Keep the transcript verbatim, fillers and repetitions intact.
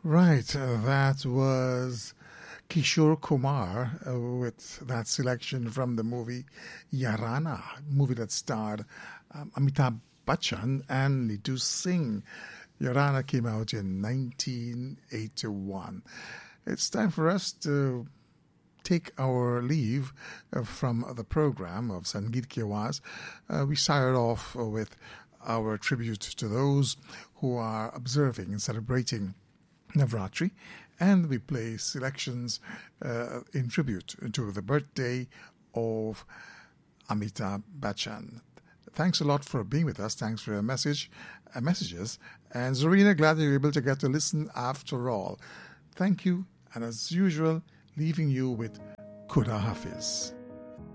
Right, uh, that was Kishore Kumar uh, with that selection from the movie Yarana, movie that starred um, Amitabh Bachchan and Neetu Singh. Yarana came out in nineteen eighty-one. It's time for us to take our leave uh, from the program of Sangeet Ki Awaaz. Uh, we started off uh, with our tribute to those who are observing and celebrating Navratri, and we play selections uh, in tribute to the birthday of Amitabh Bachchan. Thanks a lot for being with us. Thanks for your message, uh, messages. And Zarina, glad that you're able to get to listen after all. Thank you, and as usual, leaving you with Khuda Hafiz.